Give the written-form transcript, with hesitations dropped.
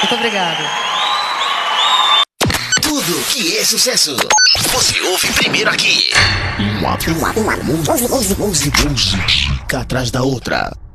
Muito obrigada. Tudo que é sucesso, você ouve primeiro aqui. Uma música atrás da outra.